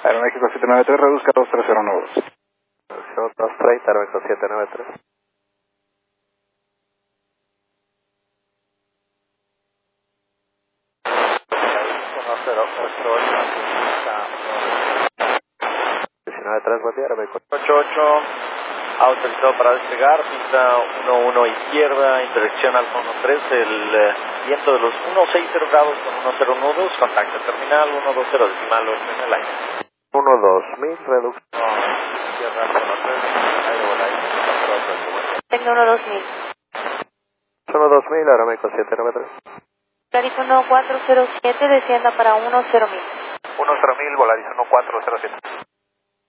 Aeroméxico 793, reduzca 2309. Reducción 230, Aeroméxico 793. Buen día, Aeroméxico 88, autorizado para despegar, pista 11 izquierda, interacción Alfa 13, el viento de los 16 grados con 10 nudos, contacto terminal 120 decimal 8 en el aire. 12000, reducción Izquierda Alfa 13, aire volar, Tecno 2000. 12000, Aeroméxico 793. Volaris 1407, descienda para 10000. 10.000, Volaris 1407.